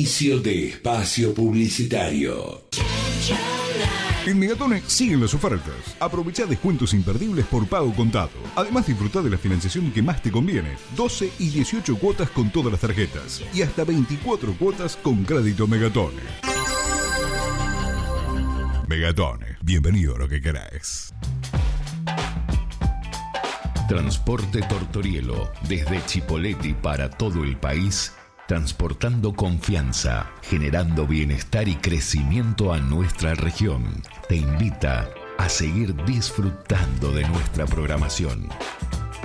Inicio de espacio publicitario. En Megatone siguen las ofertas. Aprovecha descuentos imperdibles por pago contado. Además, disfruta de la financiación que más te conviene. 12 y 18 cuotas con todas las tarjetas. Y hasta 24 cuotas con crédito Megatone. Megatone. Bienvenido a lo que querés. Transporte Tortorielo. Desde Chipoleti para todo el país. Transportando confianza, generando bienestar y crecimiento a nuestra región. Te invita a seguir disfrutando de nuestra programación.